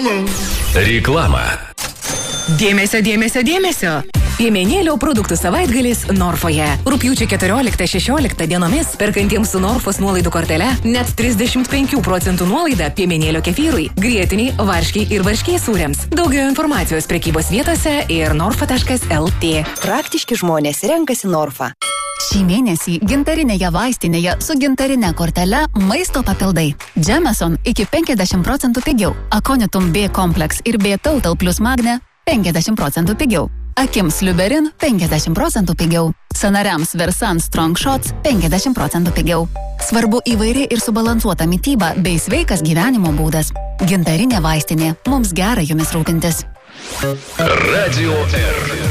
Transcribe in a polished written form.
Reklama. Dėmesio, dėmesio, dėmesio. Piemenėlio produktų savaitgalis Norfoje. Rugpjūčio 14-16 dienomis perkantiems su Norfos nuolaidų kortele net 35% nuolaida piemenėlio kefyrui, grietiniai, varškiai ir varškiai sūriams. Daugiau informacijos prekybos vietose ir norfa.lt. Praktiški žmonės renkasi Norfą. Šį mėnesį gintarinėje vaistinėje su gintarine kortele maisto papildai. Jameson iki 50% pigiau. Aconitum B kompleks ir B Total plus Magne 50% pigiau. Akims Liuberin 50% pigiau. Sanariams Versan Strong Shots 50% pigiau. Svarbu įvairi ir subalansuota mityba bei sveikas gyvenimo būdas. Gintarinė vaistinė. Mums gera jumis rūpintis. Radio R.